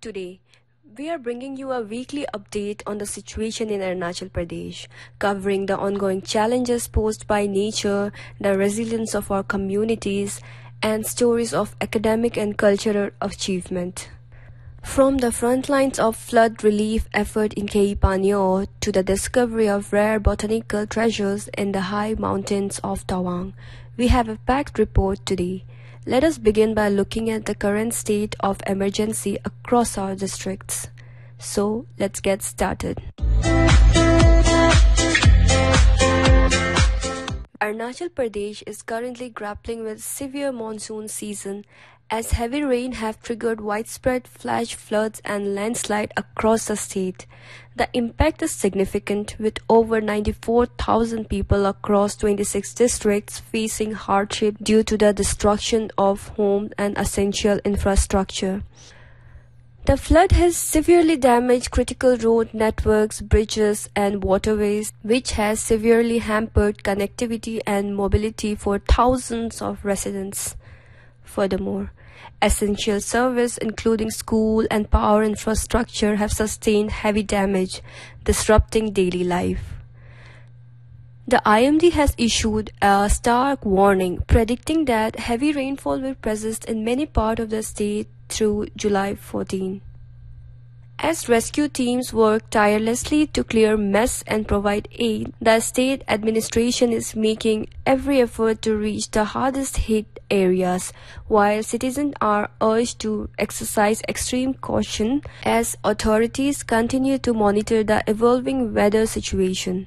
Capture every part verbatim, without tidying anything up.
Today, we are bringing you a weekly update on the situation in Arunachal Pradesh, covering the ongoing challenges posed by nature, the resilience of our communities, and stories of academic and cultural achievement. From the front lines of flood relief effort in K E Panyo to the discovery of rare botanical treasures in the high mountains of Tawang, we have a packed report today. Let us begin by looking at the current state of emergency across our districts. So, let's get started. Arunachal Pradesh is currently grappling with severe monsoon season as heavy rain have triggered widespread flash floods and landslide across the state. The impact is significant, with over ninety-four thousand people across twenty-six districts facing hardship due to the destruction of homes and essential infrastructure. The flood has severely damaged critical road networks, bridges, and waterways, which has severely hampered connectivity and mobility for thousands of residents. Furthermore, essential services including school and power infrastructure have sustained heavy damage, disrupting daily life. The I M D has issued a stark warning, predicting that heavy rainfall will persist in many parts of the state through July fourteenth. As rescue teams work tirelessly to clear mess and provide aid, the state administration is making every effort to reach the hardest hit areas, while citizens are urged to exercise extreme caution as authorities continue to monitor the evolving weather situation.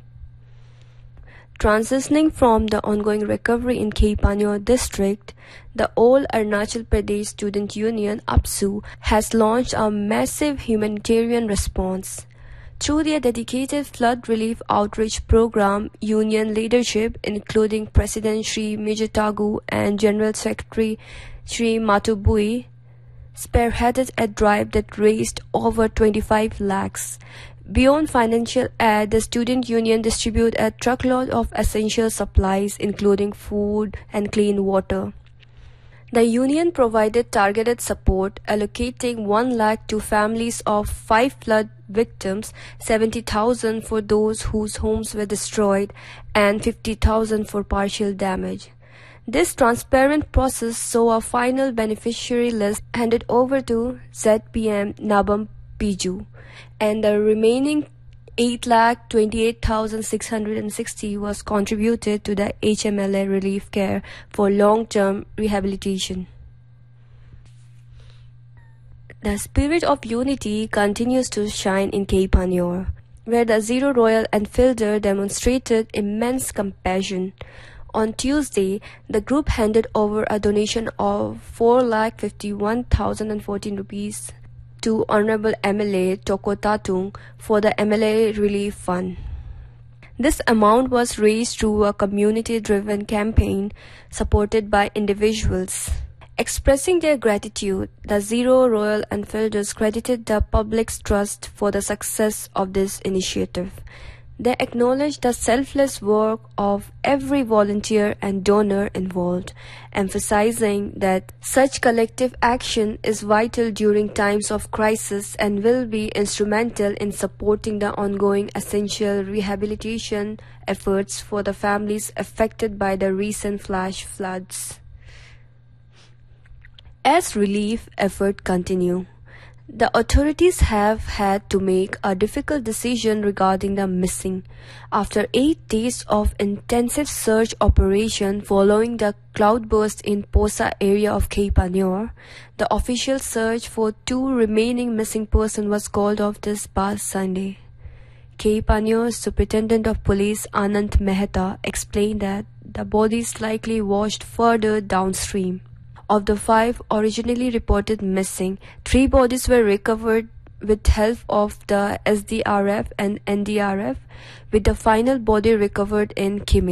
Transitioning from the ongoing recovery in K E Panyo district, the All Arunachal Pradesh Student Union (A P S U) has launched a massive humanitarian response. Through their dedicated flood relief outreach program, union leadership, including President Shri Major Tagu and General Secretary Shri Matubui, spearheaded a drive that raised over twenty-five lakhs. Beyond financial aid, the student union distributed a truckload of essential supplies, including food and clean water. The union provided targeted support, allocating one lakh to families of five flood victims, seventy thousand for those whose homes were destroyed, and fifty thousand for partial damage. This transparent process saw a final beneficiary list handed over to Z P M Nabam Piju, and the remaining eight lakh twenty-eight thousand six hundred sixty was contributed to the H M L A Relief Care for long-term rehabilitation. The spirit of unity continues to shine in K E Panyo, where the Zero Royal Enfielder demonstrated immense compassion. On Tuesday, the group handed over a donation of four lakh fifty-one thousand fourteen rupees to Honorable M L A Toko Tatung for the M L A Relief Fund. This amount was raised through a community-driven campaign supported by individuals. Expressing their gratitude, the Zero Royal Enfielders credited the public's trust for the success of this initiative. They acknowledged the selfless work of every volunteer and donor involved, emphasizing that such collective action is vital during times of crisis and will be instrumental in supporting the ongoing essential rehabilitation efforts for the families affected by the recent flash floods. As relief efforts continue, the authorities have had to make a difficult decision regarding the missing. After eight days of intensive search operation following the cloudburst in Posa area of K E Panyo, the official search for two remaining missing persons was called off this past Sunday. K E Panyo Superintendent of Police Anand Mehta explained that the bodies likely washed further downstream. Of the five originally reported missing, three bodies were recovered with help of the S D R F and N D R F, with the final body recovered in Khimel.